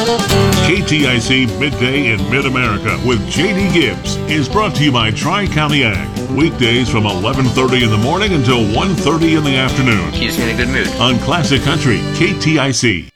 KTIC Midday in Mid-America with JD Gibbs is brought to you by Tri-County Ag. Weekdays from 11:30 in the morning until 1:30 in the afternoon. Keeps me in a good mood. On Classic Country, KTIC.